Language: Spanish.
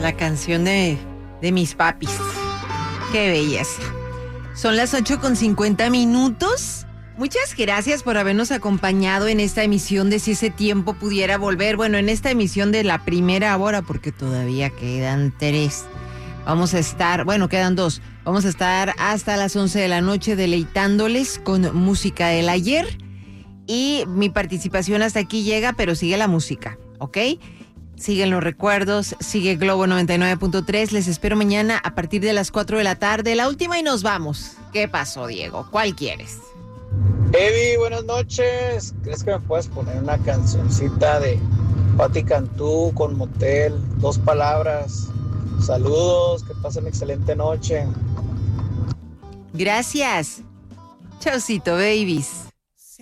La canción de mis papis. Qué belleza. Son las 8:50. Muchas gracias por habernos acompañado en esta emisión de Si ese tiempo pudiera volver. Bueno, en esta emisión de la primera hora, porque todavía quedan 3. Vamos a estar, bueno, quedan 2. Vamos a estar hasta las 11 de la noche deleitándoles con música del ayer. Y mi participación hasta aquí llega, pero sigue la música, ¿ok? Siguen los recuerdos, sigue Globo 99.3. Les espero mañana a partir de las 4 de la tarde. La última y nos vamos. ¿Qué pasó, Diego? ¿Cuál quieres? Eddie, buenas noches. ¿Crees que me puedes poner una cancioncita de Patti Cantú con Motel? 2 palabras. Saludos, que pasen excelente noche. Gracias. Chaucito, babies.